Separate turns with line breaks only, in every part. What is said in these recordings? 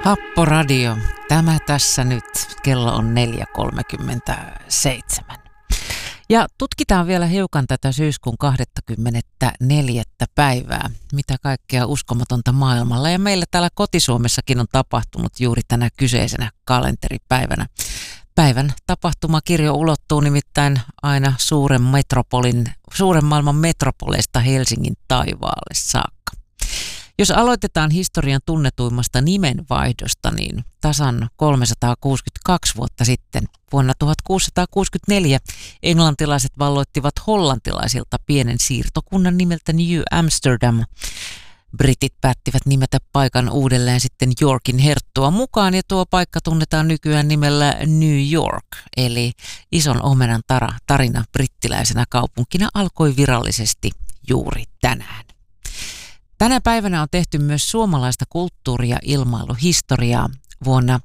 Happoradio. Tämä tässä nyt. Kello on 4.37. Ja tutkitaan vielä hiukan tätä syyskuun 24. päivää. Mitä kaikkea uskomatonta maailmalla. Ja meillä täällä kotisuomessakin on tapahtunut juuri tänä kyseisenä kalenteripäivänä. Päivän tapahtumakirjo ulottuu nimittäin aina suuren maailman metropoleista Helsingin taivaalle saakka. Jos aloitetaan historian tunnetuimmasta nimenvaihdosta, niin tasan 362 vuotta sitten, vuonna 1664, englantilaiset valloittivat hollantilaisilta pienen siirtokunnan nimeltä New Amsterdam. Britit päättivät nimetä paikan uudelleen sitten Yorkin herttua mukaan, ja tuo paikka tunnetaan nykyään nimellä New York, eli ison omenan tarina brittiläisenä kaupunkina alkoi virallisesti juuri tänään. Tänä päivänä on tehty myös suomalaista kulttuuri- ja ilmailuhistoriaa. Vuonna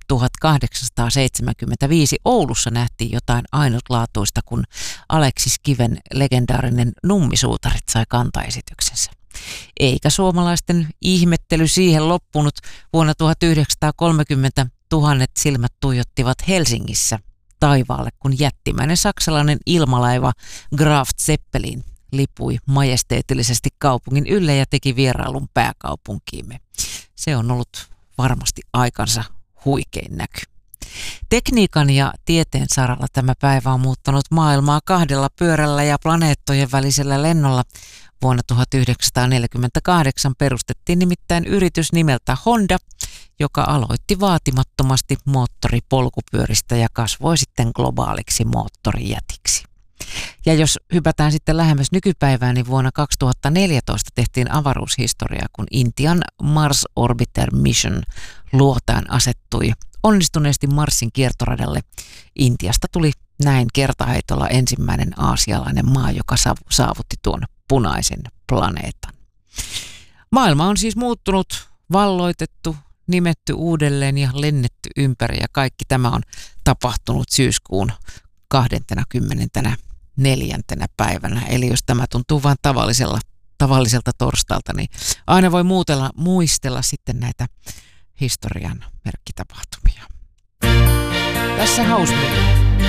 1875 Oulussa nähtiin jotain ainutlaatuista, kun Aleksis Kiven legendaarinen Nummisuutarit sai kantaesityksensä. Eikä suomalaisten ihmettely siihen loppunut. Vuonna 1930 tuhannet silmät tuijottivat Helsingissä taivaalle, kun jättimäinen saksalainen ilmalaiva Graf Zeppelin lipui majesteetillisesti kaupungin ylle ja teki vierailun pääkaupunkiimme. Se on ollut varmasti aikansa huikein näky. Tekniikan ja tieteen saralla tämä päivä on muuttanut maailmaa 2 pyörällä ja planeettojen välisellä lennolla. Vuonna 1948 perustettiin nimittäin yritys nimeltä Honda, joka aloitti vaatimattomasti moottoripolkupyöristä ja kasvoi sitten globaaliksi moottorijätiksi. Ja jos hypätään sitten lähemmäs nykypäivään, niin vuonna 2014 tehtiin avaruushistoriaa, kun Intian Mars Orbiter Mission luotaan asettui onnistuneesti Marsin kiertoradalle. Intiasta tuli näin kertaheitolla ensimmäinen aasialainen maa, joka saavutti tuon punaisen planeetan. Maailma on siis muuttunut, valloitettu, nimetty uudelleen ja lennetty ympäri, ja kaikki tämä on tapahtunut syyskuun 24. päivänä. Eli jos tämä tuntuu vain tavalliselta torstalta, niin aina voi muistella sitten näitä historian merkkitapahtumia. Tässä Houseman.